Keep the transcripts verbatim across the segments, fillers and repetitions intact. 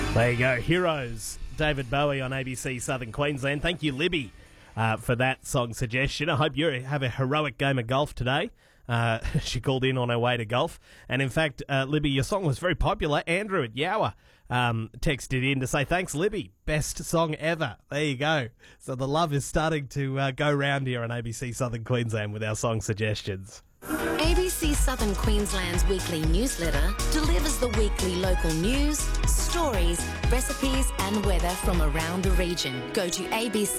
There you go. Heroes. David Bowie on A B C Southern Queensland. Thank you, Libby, uh, for that song suggestion. I hope you have a heroic game of golf today. Uh, she called in on her way to golf. And in fact, uh, Libby, your song was very popular. Andrew at Yower um, texted in to say, thanks, Libby. Best song ever. There you go. So the love is starting to uh, go round here on A B C Southern Queensland with our song suggestions. A B C Southern Queensland's weekly newsletter delivers the weekly local news, stories, recipes and weather from around the region. Go to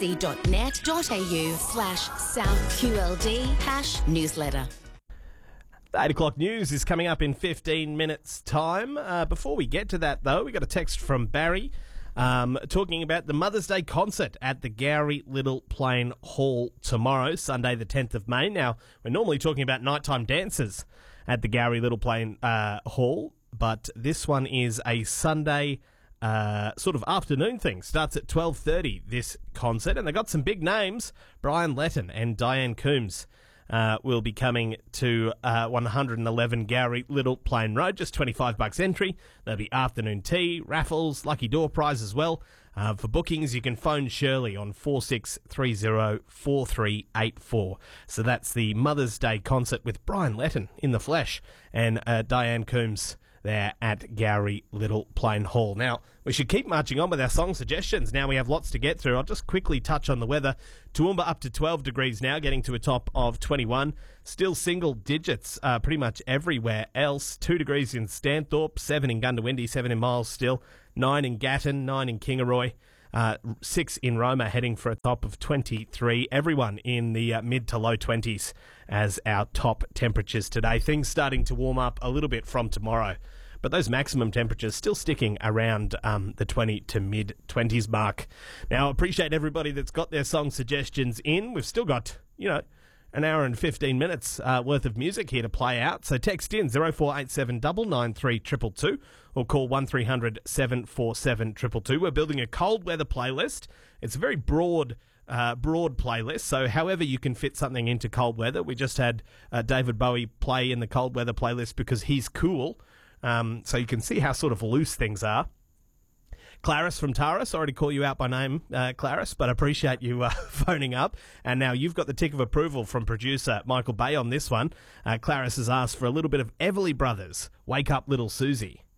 abc.net.au slash southqld hash newsletter. The eight o'clock news is coming up in fifteen minutes' time. Uh, before we get to that, though, we got a text from Barry um, talking about the Mother's Day concert at the Gowrie Little Plain Hall tomorrow, Sunday the tenth of May. Now, we're normally talking about nighttime dances at the Gowrie Little Plain uh, Hall, but this one is a Sunday uh, sort of afternoon thing. Starts at twelve thirty, this concert, and they got some big names. Brian Letton and Diane Coombs Uh, will be coming to uh, one eleven Gowrie Little Plain Road, just twenty-five bucks entry. There'll be afternoon tea, raffles, lucky door prize as well. Uh, for bookings, you can phone Shirley on four six three zero four three eight four. So that's the Mother's Day concert with Brian Letton in the flesh and uh, Diane Coombs there at Gowrie Little Plain Hall. Now, we should keep marching on with our song suggestions. Now we have lots to get through. I'll just quickly touch on the weather. Toowoomba up to twelve degrees now, getting to a top of twenty-one. Still single digits uh, pretty much everywhere else. two degrees in Stanthorpe, seven in Gundawindi, seven in Miles still, nine in Gatton, nine in Kingaroy, uh, six in Roma, heading for a top of twenty-three. Everyone in the uh, mid to low twenties as our top temperatures today. Things starting to warm up a little bit from tomorrow, but those maximum temperatures still sticking around um, the twenty to mid twenties mark. Now, I appreciate everybody that's got their song suggestions in. We've still got, you know, an hour and fifteen minutes uh, worth of music here to play out. So text in zero four eight seven nine nine three two two two or call one three hundred seven four seven two two two. We're building a cold weather playlist. It's a very broad uh, broad playlist, so however you can fit something into cold weather. We just had uh, David Bowie play in the cold weather playlist because he's cool. Um, so you can see how sort of loose things are. Clarice from Tara, sorry to call you out by name, uh, Clarice, but I appreciate you uh, phoning up. And now you've got the tick of approval from producer Michael Bay on this one. Uh, Clarice has asked for a little bit of Everly Brothers, Wake Up Little Susie.